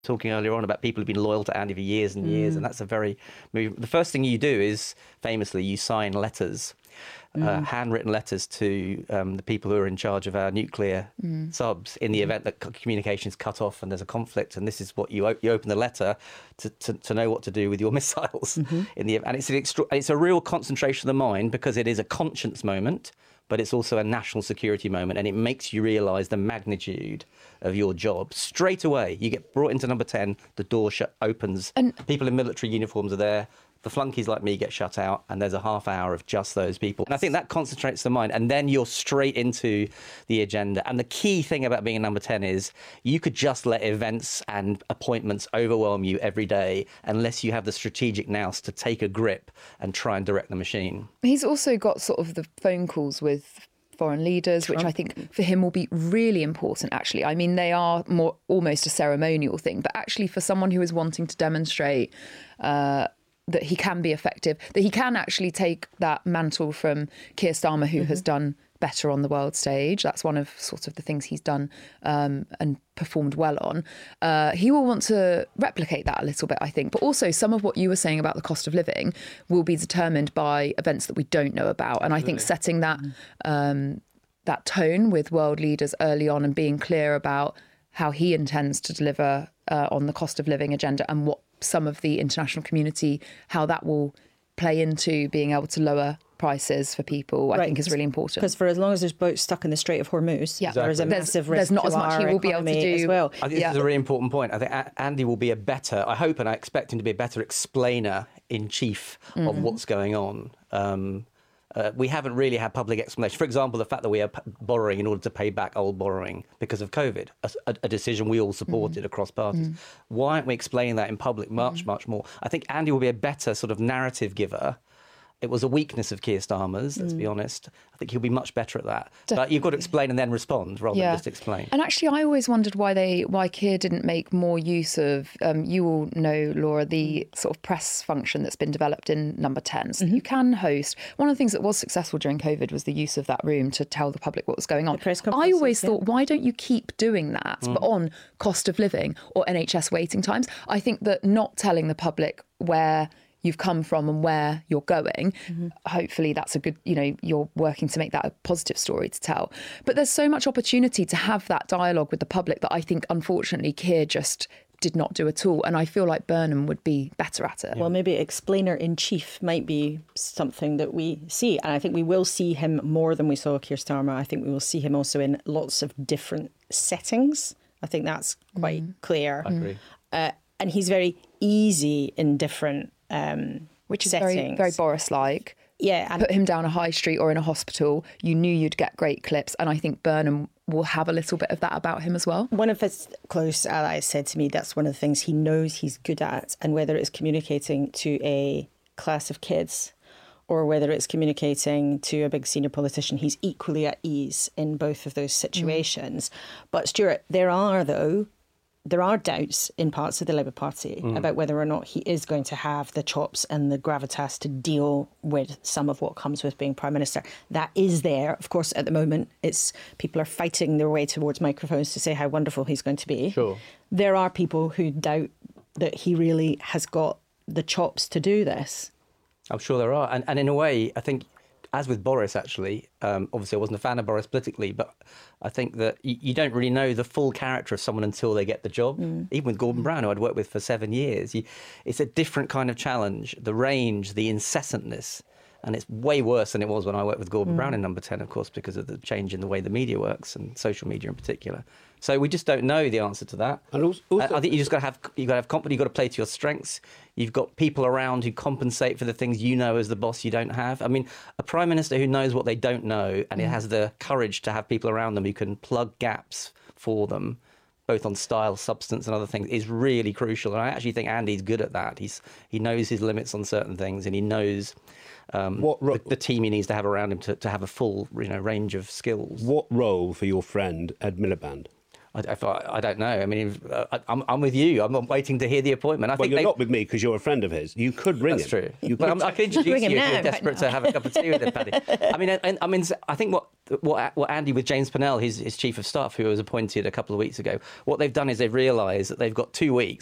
talking earlier on about people who've been loyal to Andy for years and years, and that's a very the first thing you do is famously you sign letters, handwritten letters to the people who are in charge of our nuclear subs in the event that communication is cut off and there's a conflict, and this is what you open the letter to know what to do with your missiles in the and it's a real concentration of the mind, because it is a conscience moment, but it's also a national security moment, and it makes you realise the magnitude of your job. Straight away, you get brought into number 10, the door opens, and people in military uniforms are there, the flunkies like me get shut out, and there's a half hour of just those people. And I think that concentrates the mind, and then you're straight into the agenda. And the key thing about being a number 10 is you could just let events and appointments overwhelm you every day unless you have the strategic nous to take a grip and try and direct the machine. He's also got sort of the phone calls with foreign leaders, which I think for him will be really important, actually. I mean, they are more almost a ceremonial thing, but actually for someone who is wanting to demonstrate that he can be effective, that he can actually take that mantle from Keir Starmer, who has done better on the world stage. That's one of sort of the things he's done and performed well on. He will want to replicate that a little bit, I think. But also some of what you were saying about the cost of living will be determined by events that we don't know about. And I think setting that that tone with world leaders early on and being clear about how he intends to deliver on the cost of living agenda and what some of the international community, how that will play into being able to lower prices for people, I think is really important. Because for as long as there's boats stuck in the Strait of Hormuz, there's a massive risk. There's not as much he will be able to do as well. I think this is a really important point. I think Andy will be a better, I hope and I expect him to be a better explainer in chief of what's going on. We haven't really had public explanation. For example, the fact that we are borrowing in order to pay back old borrowing because of COVID, a decision we all supported across parties. Why aren't we explaining that in public much more? I think Andy will be a better sort of narrative giver. It was a weakness of Keir Starmer's, let's be honest. I think he'll be much better at that. Definitely. But you've got to explain and then respond rather than just explain. And actually, I always wondered why Keir didn't make more use of, you all know, Laura, the sort of press function that's been developed in number 10. So you can host. One of the things that was successful during COVID was the use of that room to tell the public what was going on. I always thought, why don't you keep doing that, but on cost of living or NHS waiting times? I think that not telling the public where you've come from and where you're going, hopefully that's a good, you're working to make that a positive story to tell. But there's so much opportunity to have that dialogue with the public that I think, unfortunately, Keir just did not do at all. And I feel like Burnham would be better at it. Well, maybe explainer-in-chief might be something that we see. And I think we will see him more than we saw Keir Starmer. I think we will see him also in lots of different settings. I think that's quite clear. I agree. And he's very easy in different which is settings. very, very Boris-like. Yeah. And put him down a high street or in a hospital, you knew you'd get great clips. And I think Burnham will have a little bit of that about him as well. One of his close allies said to me that's one of the things he knows he's good at, and whether it's communicating to a class of kids or whether it's communicating to a big senior politician, he's equally at ease in both of those situations. But Stuart, there are doubts in parts of the Labour Party about whether or not he is going to have the chops and the gravitas to deal with some of what comes with being Prime Minister. That is there. Of course, at the moment, people are fighting their way towards microphones to say how wonderful he's going to be. Sure. There are people who doubt that he really has got the chops to do this. I'm sure there are. And in a way, I think, as with Boris, actually, obviously I wasn't a fan of Boris politically, but I think that you don't really know the full character of someone until they get the job. Even with Gordon Brown, who I'd worked with for 7 years, it's a different kind of challenge, the range, the incessantness. And it's way worse than it was when I worked with Gordon Brown in number 10, of course, because of the change in the way the media works and social media in particular. So we just don't know the answer to that. And also I think you just got to have confidence. You've got to play to your strengths. You've got people around who compensate for the things you know as the boss you don't have. I mean, a prime minister who knows what they don't know and it has the courage to have people around them who can plug gaps for them, both on style, substance and other things, is really crucial. And I actually think Andy's good at that. He knows his limits on certain things, and he knows the team he needs to have around him to have a full range of skills. What role for your friend Ed Miliband? I don't know. I mean, I'm with you. I'm waiting to hear the appointment. Well, you're not with me because you're a friend of his. You could ring him. That's true. You Well, could. I could introduce Ring you him if you're now, desperate right to now. have a cup of tea with him, Paddy. I mean, I think what Andy with James Purnell, his chief of staff, who was appointed a couple of weeks ago, what they've done is they've realised that they've got 2 weeks